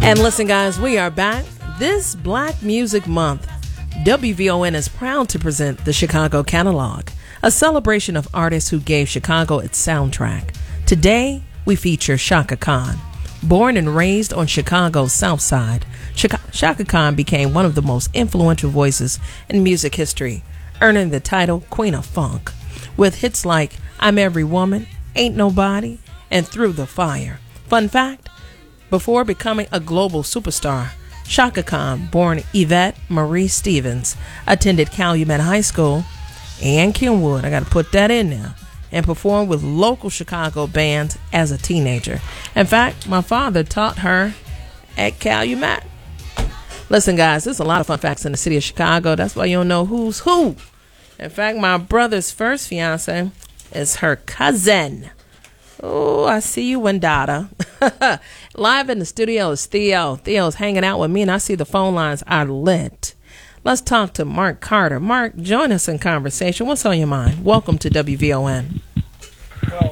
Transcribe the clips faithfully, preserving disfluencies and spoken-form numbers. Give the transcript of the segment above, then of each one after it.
And listen, guys, we are back. This Black Music Month, W V O N is proud to present the Chicago Catalog, a celebration of artists who gave Chicago its soundtrack. Today, we feature Chaka Khan. Born and raised on Chicago's South Side, Chaka Khan became one of the most influential voices in music history, earning the title Queen of Funk, with hits like I'm Every Woman, Ain't Nobody, and Through the Fire. Fun fact, before becoming a global superstar, Chaka Khan, born Yvette Marie Stevens, attended Calumet High School and Kenwood, I got to put that in there, and performed with local Chicago bands as a teenager. In fact, my father taught her at Calumet. Listen, guys, there's a lot of fun facts in the city of Chicago. That's why you don't know who's who. In fact, my brother's first fiance is her cousin. Oh, I see you, Wendada. Live in the studio is Theo. Theo's hanging out with me, and I see the phone lines are lit. Let's talk to Mark Carter. Mark, join us in conversation. What's on your mind? Welcome to W V O N. Well,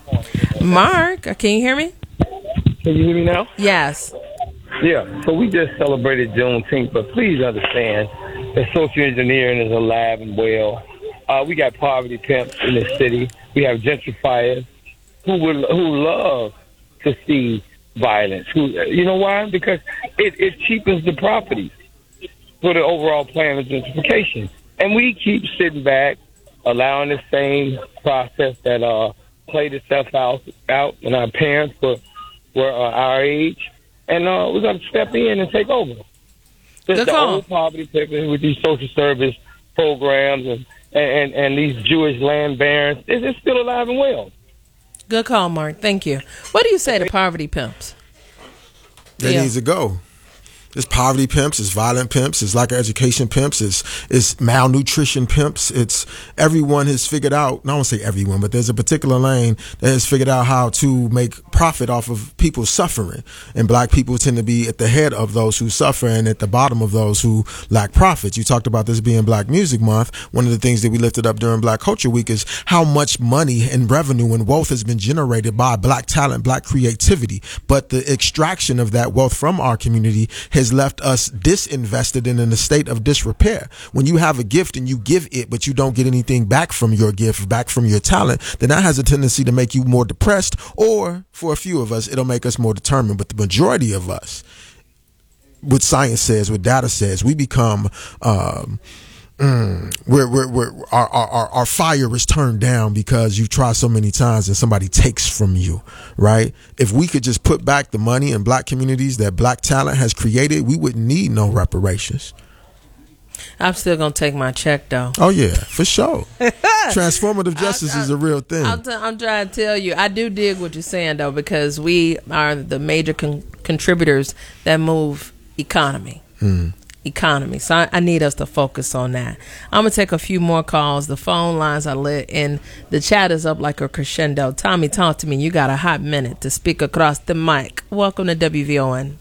Mark, can you hear me? Can you hear me now? Yes. Yeah, so we just celebrated Juneteenth, but please understand that social engineering is alive and well. Uh, we got poverty pimps in the city. We have gentrifiers who would who love to see violence. Who, you know why? Because it, it cheapens the property for the overall plan of gentrification. And we keep sitting back, allowing the same process that uh, played itself out, out when our parents were, were uh, our age. And uh, we're going to step in and take over. Just the old poverty picking with these social service programs and, and, and these Jewish land barons, it's still alive and well. Good call, Mark. Thank you. What do you say to poverty pimps? That yeah. needs to go. It's poverty pimps, it's violent pimps, it's lack of education pimps, it's it's malnutrition pimps. It's everyone has figured out, I don't say everyone, but there's a particular lane that has figured out how to make profit off of people suffering. And black people tend to be at the head of those who suffer and at the bottom of those who lack profits. You talked about this being Black Music Month. One of the things that we lifted up during Black Culture Week is how much money and revenue and wealth has been generated by black talent, black creativity. But the extraction of that wealth from our community has left us disinvested and in a state of disrepair. When you have a gift and you give it, but you don't get anything back from your gift, back from your talent, then that has a tendency to make you more depressed, or for a few of us, it'll make us more determined. But the majority of us, what science says, what data says, we become, um, Mm, we're, we're, we're, our, our, our fire is turned down because you've tried so many times and somebody takes from you, right? If we could just put back the money in black communities that black talent has created, we wouldn't need no reparations. I'm still going to take my check, though. Oh, yeah, for sure. Transformative justice I, I, is a real thing. I'm, t- I'm trying to tell you, I do dig what you're saying, though, because we are the major con- contributors that move economy. Mm. economy. So I, I need us to focus on that. I'm going to take a few more calls. The phone lines are lit and the chat is up like a crescendo. Tommy, talk to me. You got a hot minute to speak across the mic. Welcome to W V O N.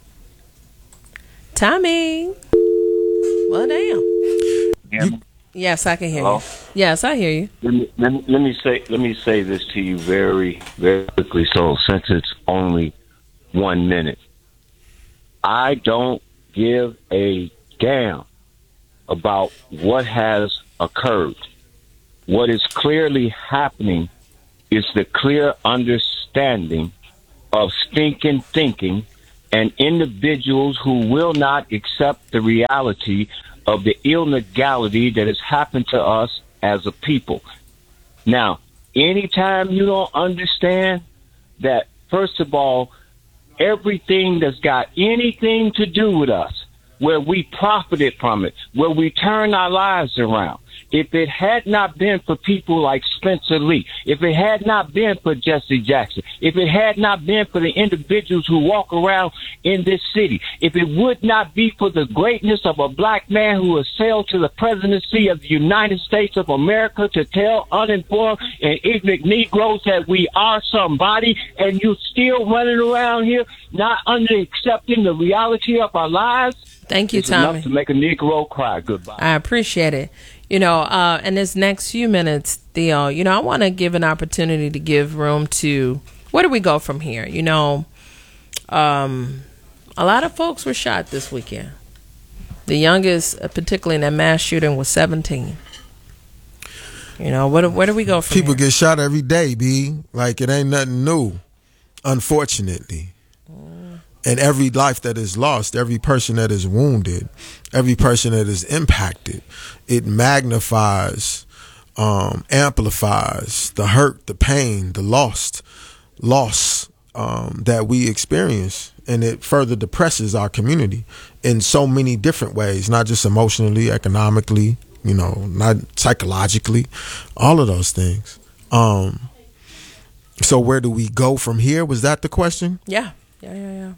Tommy. Well, damn. You, yes, I can hear hello? you. Yes, I hear you. Let me, let, me, let me say let me say this to you very, very quickly. So since it's only one minute, I don't give a damn about what has occurred. What is clearly happening is the clear understanding of stinking thinking and individuals who will not accept the reality of the illegality that has happened to us as a people. Now, anytime you don't understand that, first of all, everything that's got anything to do with us, where we profited from it, where we turned our lives around, if it had not been for people like Spencer Lee, if it had not been for Jesse Jackson, if it had not been for the individuals who walk around in this city, if it would not be for the greatness of a black man who assailed to the presidency of the United States of America to tell uninformed and ignorant Negroes that we are somebody, and you still running around here not under accepting the reality of our lives. Thank you, it's Tommy. Enough to make a Negro cry. Goodbye. I appreciate it. You know, uh, in this next few minutes, Theo, you know, I want to give an opportunity to give room to, where do we go from here? You know, um, a lot of folks were shot this weekend. The youngest, uh, particularly in that mass shooting, was seventeen. You know, where, where do we go from People here? get shot every day, B. Like, it ain't nothing new, unfortunately. Mm. And every life that is lost, every person that is wounded, every person that is impacted, it magnifies, um, amplifies the hurt, the pain, the lost, loss um, that we experience. And it further depresses our community in so many different ways, not just emotionally, economically, you know, not psychologically, all of those things. Um, so where do we go from here? Was that the question? Yeah, yeah, yeah, yeah.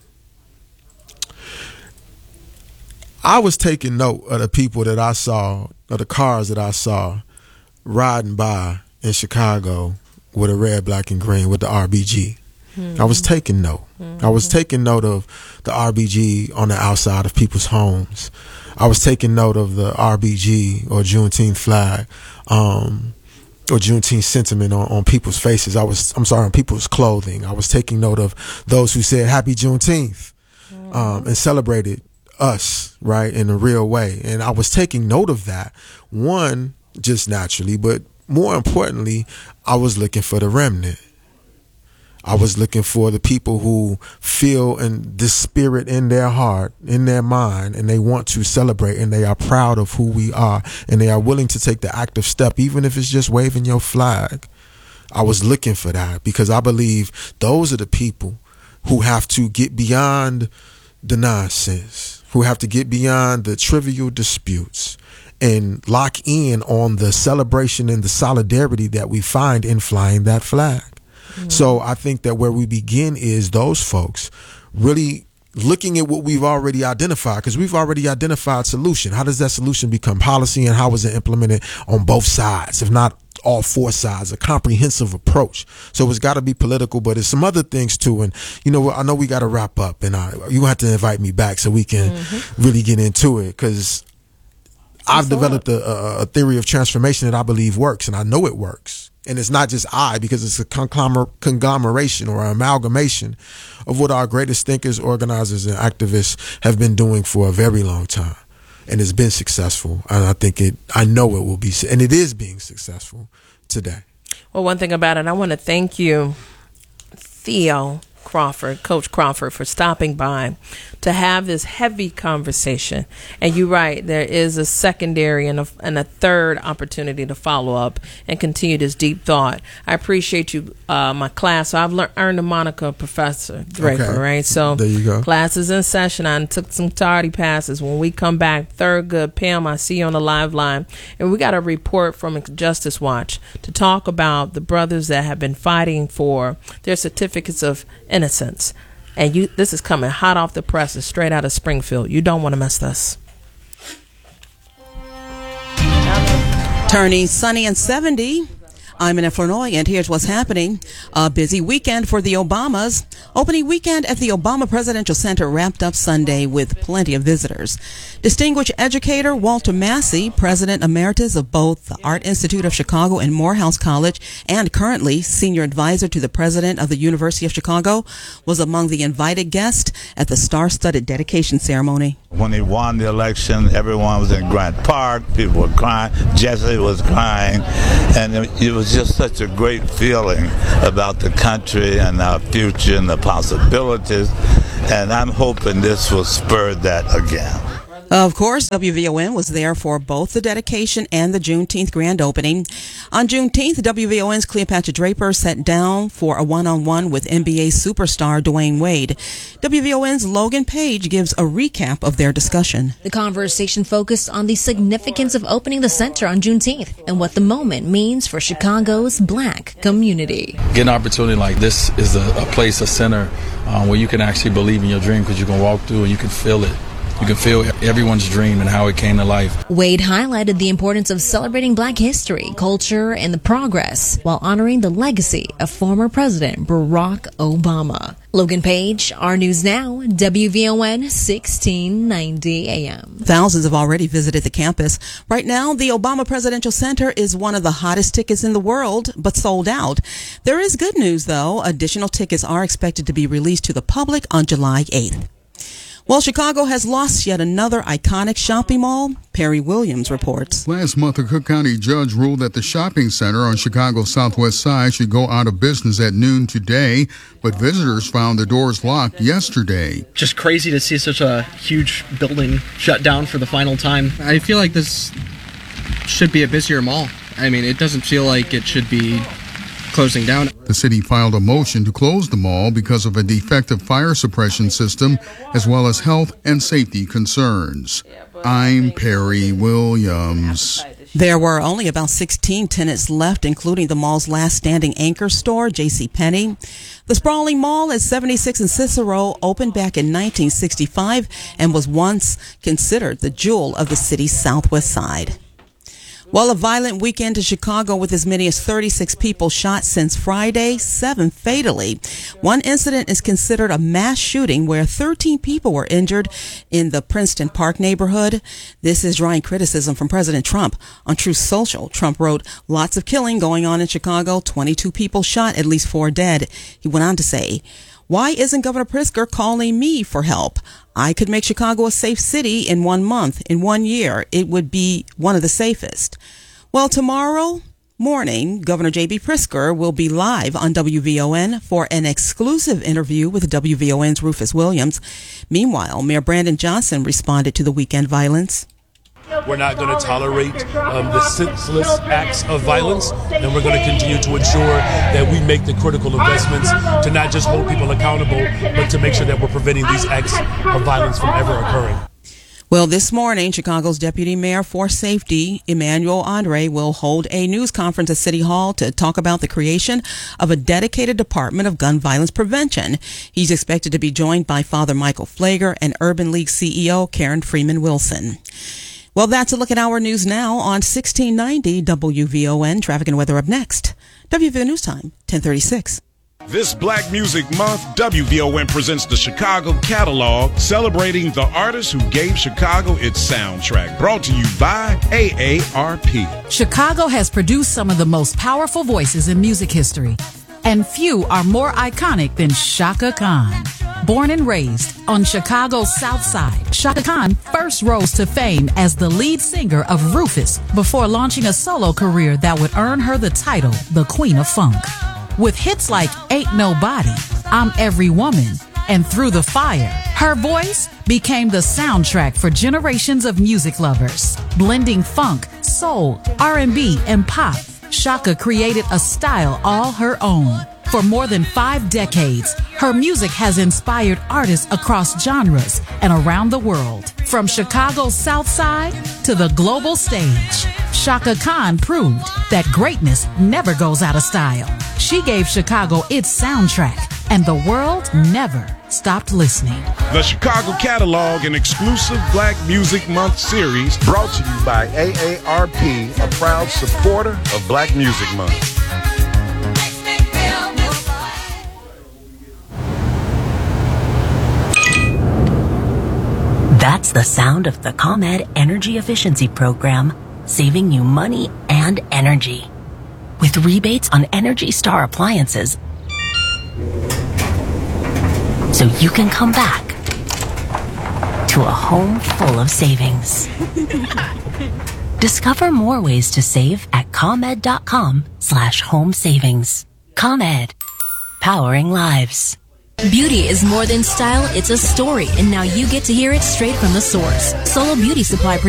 I was taking note of the people that I saw, of the cars that I saw riding by in Chicago with a red, black, and green with the R B G. Mm-hmm. I was taking note. Mm-hmm. I was taking note of the R B G on the outside of people's homes. I was taking note of the R B G or Juneteenth flag, um, or Juneteenth sentiment on, on people's faces. I was, I'm sorry, on people's clothing. I was taking note of those who said Happy Juneteenth, mm-hmm. um, and celebrated us, right, in a real way. And I was taking note of that, one, just naturally, but more importantly, I was looking for the remnant. I was looking for the people who feel in this spirit in their heart, in their mind, and they want to celebrate, and they are proud of who we are, and they are willing to take the active step, even if it's just waving your flag. I was looking for that because I believe those are the people who have to get beyond the nonsense, who have to get beyond the trivial disputes and lock in on the celebration and the solidarity that we find in flying that flag. Mm-hmm. So I think that where we begin is those folks really looking at what we've already identified, because we've already identified solution. How does that solution become policy, and how is it implemented on both sides, if not all four sides, a comprehensive approach? So it's got to be political, but it's some other things too. And you know, I know we got to wrap up, and I, you have to invite me back so we can mm-hmm. really get into it, because I've developed a, a theory of transformation that I believe works, and I know it works. And it's not just I, because it's a conglomer- conglomeration or an amalgamation of what our greatest thinkers, organizers, and activists have been doing for a very long time. And it's been successful. And I think it, I know it will be, and it is being successful today. Well, one thing about it, I want to thank you, Theo Crawford, Coach Crawford, for stopping by to have this heavy conversation. And you're right, there is a secondary and a, and a third opportunity to follow up and continue this deep thought. I appreciate you, uh, my class. So I've learned, earned the moniker Professor Draper, okay. Right? So there you go. Class is in session. I took some tardy passes. When we come back, Thurgood, Pam, I see you on the live line. And we got a report from Justice Watch to talk about the brothers that have been fighting for their certificates of innocence. And you, this is coming hot off the presses, straight out of Springfield. You don't want to miss this. Turning sunny and seventy. I'm in Flournoy, and here's what's happening. A busy weekend for the Obamas. Opening weekend at the Obama Presidential Center wrapped up Sunday with plenty of visitors. Distinguished educator Walter Massey, President Emeritus of both the Art Institute of Chicago and Morehouse College, and currently Senior Advisor to the President of the University of Chicago, was among the invited guests at the star-studded dedication ceremony. When he won the election, everyone was in Grant Park. People were crying. Jesse was crying. And it was just such a great feeling about the country and our future and the possibilities. And I'm hoping this will spur that again. Of course, W V O N was there for both the dedication and the Juneteenth grand opening. On Juneteenth, W V O N's Cleopatra Draper sat down for a one-on-one with N B A superstar Dwayne Wade. W V O N's Logan Page gives a recap of their discussion. The conversation focused on the significance of opening the center on Juneteenth and what the moment means for Chicago's Black community. Get an opportunity like this is a, a place, a center, uh, where you can actually believe in your dream, because you can walk through and you can feel it. You can feel everyone's dream and how it came to life. Wade highlighted the importance of celebrating Black history, culture, and the progress while honoring the legacy of former President Barack Obama. Logan Page, Our News Now, W V O N sixteen ninety A M. Thousands have already visited the campus. Right now, the Obama Presidential Center is one of the hottest tickets in the world, but sold out. There is good news, though. Additional tickets are expected to be released to the public on July eighth. Well, Chicago has lost yet another iconic shopping mall. Perry Williams reports. Last month, a Cook County judge ruled that the shopping center on Chicago's southwest side should go out of business at noon today, but visitors found the doors locked yesterday. Just crazy to see such a huge building shut down for the final time. I feel like this should be a busier mall. I mean, it doesn't feel like it should be closing down. The city filed a motion to close the mall because of a defective fire suppression system, as well as health and safety concerns. I'm Perry Williams. There were only about sixteen tenants left, including the mall's last standing anchor store, JCPenney. The sprawling mall at seventy-six and Cicero opened back in nineteen sixty-five and was once considered the jewel of the city's southwest side. Well, a violent weekend in Chicago with as many as thirty-six people shot since Friday, seven fatally. One incident is considered a mass shooting where thirteen people were injured in the Princeton Park neighborhood. This is drawing criticism from President Trump. On Truth Social, Trump wrote, "Lots of killing going on in Chicago, twenty-two people shot, at least four dead." He went on to say, "Why isn't Governor Pritzker calling me for help? I could make Chicago a safe city in one month, in one year. It would be one of the safest." Well, tomorrow morning, Governor J B. Pritzker will be live on W V O N for an exclusive interview with W V O N's Rufus Williams. Meanwhile, Mayor Brandon Johnson responded to the weekend violence. We're not going to tolerate um, the senseless acts of violence, and we're going to continue to ensure that we make the critical investments to not just hold people accountable, but to make sure that we're preventing these acts of violence from ever occurring. Well, this morning, Chicago's Deputy Mayor for Safety, Emmanuel Andre, will hold a news conference at City Hall to talk about the creation of a dedicated Department of Gun Violence Prevention. He's expected to be joined by Father Michael Flager and Urban League C E O Karen Freeman Wilson. Well, that's a look at our news now on sixteen ninety W V O N. Traffic and weather up next. W V O News Time, ten thirty-six. This Black Music Month, W V O N presents the Chicago Catalog, celebrating the artists who gave Chicago its soundtrack. Brought to you by A A R P. Chicago has produced some of the most powerful voices in music history, and few are more iconic than Chaka Khan. Born and raised on Chicago's South Side, Chaka Khan first rose to fame as the lead singer of Rufus before launching a solo career that would earn her the title, the Queen of Funk. With hits like Ain't Nobody, I'm Every Woman, and Through the Fire, her voice became the soundtrack for generations of music lovers. Blending funk, soul, R and B, and pop, Chaka created a style all her own. For more than five decades, her music has inspired artists across genres and around the world. From Chicago's South Side to the global stage, Chaka Khan proved that greatness never goes out of style. She gave Chicago its soundtrack, and the world never stopped listening. The Chicago Catalog, an exclusive Black Music Month series, brought to you by A A R P, a proud supporter of Black Music Month. That's the sound of the ComEd Energy Efficiency Program, saving you money and energy. With rebates on Energy Star appliances, so you can come back to a home full of savings. Discover more ways to save at ComEd.com slash home savings. ComEd, powering lives. Beauty is more than style, it's a story, and now you get to hear it straight from the source. Solo Beauty Supply